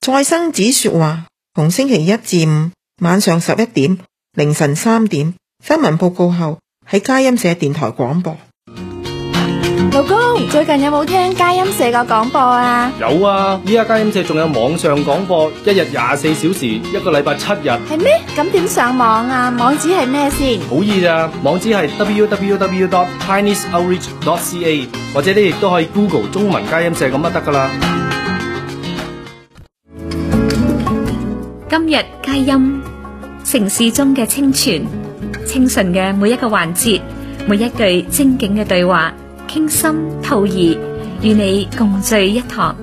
再生子說話，逢星期一至五晚上11點、凌晨3點新聞報告後喺佳音社電台廣播。 老公，最近有冇聽佳音社個廣播啊？ 有啊，依家佳音社仲有網上廣播，一日24小時，一個禮拜7日。 係咩？咁點上網啊？網址係咩先？ 好易咋，網址係 www.chineseoutreach.ca， 或者你亦都可以 Google 中文佳音社咁就得噶啦。 今日佳音，城市中嘅清泉，清純嘅每一個環節，每一句精警嘅對話，傾心吐意，與你共聚一堂。